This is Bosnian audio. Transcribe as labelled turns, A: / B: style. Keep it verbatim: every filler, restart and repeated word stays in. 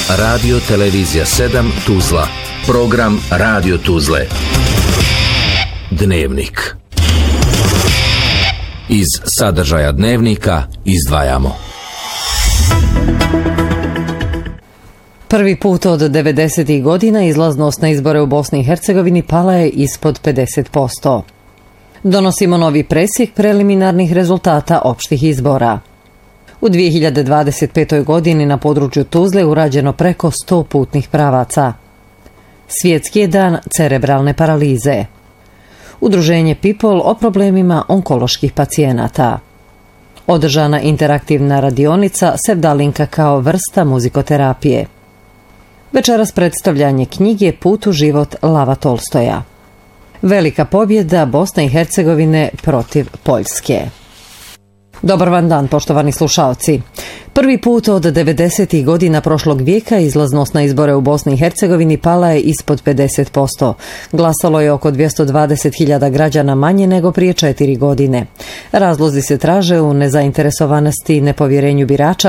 A: Radio Televizija sedam Tuzla. Program Radio Tuzle. Dnevnik. Iz sadržaja Dnevnika izdvajamo.
B: Prvi put od devedesetih godina izlaznost na izbore u Bosni i Hercegovini pala je ispod pedeset posto. Donosimo novi presjek preliminarnih rezultata opštih izbora. U dvije hiljade dvadeset petoj. godini na području Tuzle urađeno preko sto putnih pravaca. Svjetski je dan cerebralne paralize. Udruženje People o problemima onkoloških pacijenata. Održana interaktivna radionica sevdalinka kao vrsta muzikoterapije. Večeras predstavljanje knjige Put u život Lava Tolstoja. Velika pobjeda Bosne i Hercegovine protiv Poljske. Dobar vam dan, poštovani slušaoci. Prvi put od devedesetih godina prošlog vijeka izlaznost na izbore u Bosni i Hercegovini pala je ispod pedeset posto. Glasalo je oko dvjesto dvadeset hiljada građana manje nego prije četiri godine. Razlozi se traže u nezainteresovanosti i nepovjerenju birača,